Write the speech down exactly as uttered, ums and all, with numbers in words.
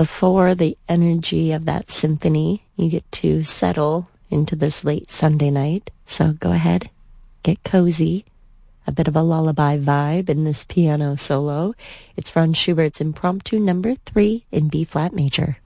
before the energy of that symphony, you get to settle into this late Sunday night. So go ahead, get cozy. A bit of a lullaby vibe in this piano solo. It's Franz Schubert's Impromptu number three in B-flat major.